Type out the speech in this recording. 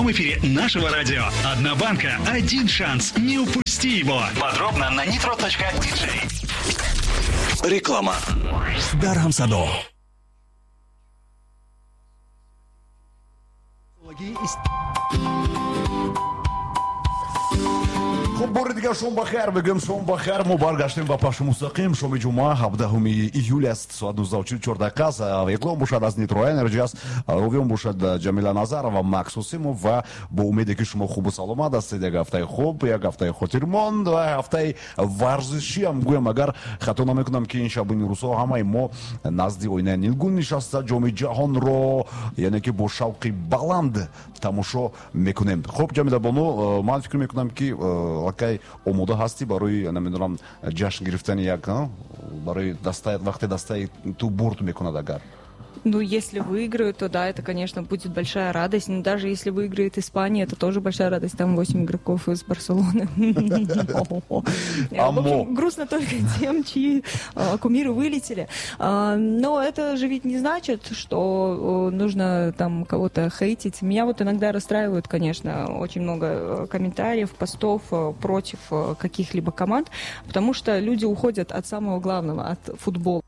прямом эфире нашего радио. Одна банка, один шанс. Не упусти его. Подробно на nitro.dj. Реклама. Дархам Садо. خب بار دیگر شما بخیر بگم شما بخیر ما برگشتیم با پخش مستقیم شام جمعه 17 ایول است ساعت 19:44 است اقلام باشد از نیترو انرژی است رویون باشد جمیلا نظرова مکس حسیمов و با امیدی که شما خوب و سلامت هستید یک هفته خوب یک هفته خاطرمند و هفته ورزشی هم گویم اگر خطا نمیکنم که این شب این روزها همه ما نزد اوینه نیلگون نشسته جام جهان رو یعنی که با شوق بلند تماشا میکنیم خب جمیلا بانو من فکر میکنم که лакай омода ҳастӣ барои намедонам ҷашн гирифтани як барои вақте дастаи ту бурд мекунад агар Ну, если выиграют, то да, это, конечно, будет большая радость. Но даже если выиграет Испания, это тоже большая радость. Там 8 игроков из Барселоны. В общем, грустно только тем, чьи кумиры вылетели. Но это же ведь не значит, что нужно там кого-то хейтить. Меня вот иногда расстраивают, конечно, очень много комментариев, постов против каких-либо команд, потому что люди уходят от самого главного, от футбола.